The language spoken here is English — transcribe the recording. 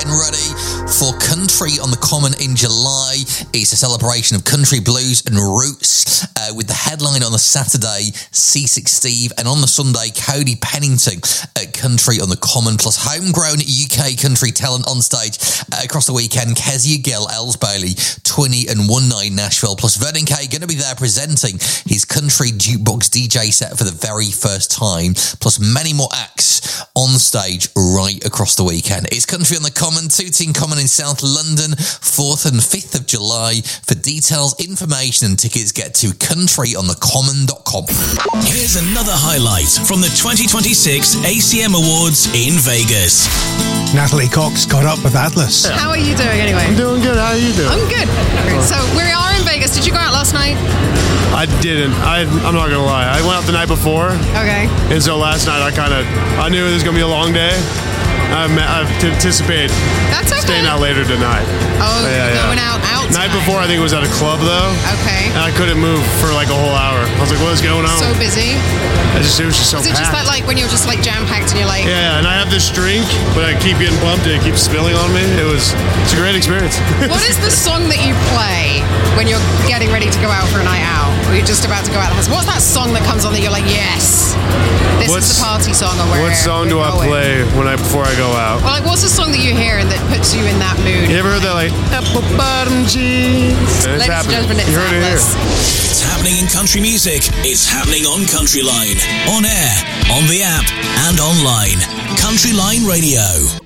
Ready for Country on the Common in July. It's a celebration of country blues and roots with the headline on the Saturday, Seasick Steve, and on the Sunday, Cody Pennington at Country on the Common, plus homegrown UK country talent on stage across the weekend. Kezia Gill, Els Bailey, Twinny and One Night Nashville, plus Vernon Kay going to be there presenting his country jukebox DJ set for the very first time, plus many more acts on stage right across the weekend. It's Country on the Common, Tooting Common in South London, 4th and 5th of July. For details, information and tickets, get to countryonthecommon.com. Here's another highlight from the 2026 ACM Awards in Vegas. Natalie Cox got up with Atlas. How are you doing anyway? I'm doing good. How are you doing? I'm good. So we are in Vegas. Did you go out last night? I didn't. I'm not gonna lie. I went out the night before. Okay. And so last night I knew it was gonna be a long day. I anticipate staying out later tonight. Oh, going out Night tonight. before I think it was at a club though. Okay. And I couldn't move for like a whole hour. I was like, what is going on? So busy. It was just so Is it packed. just that like when you're just like jam packed and you're like? Yeah, and I have this drink, but I keep getting bumped and it keeps spilling on me. It's a great experience. What is the song that you play when you're getting ready to go out for a night out? Or you're just about to go out? What's that song that comes on that you're like, yes, this is the party song? Or what song do I play before I go out? Well, like, what's the song that you hear and that puts you in that mood? You ever heard that like apple bottom jeans? Ladies and gentlemen, it's Atlas. It's happening in country music. It's happening on Countryline, on air, on the app, and online. Countryline Radio.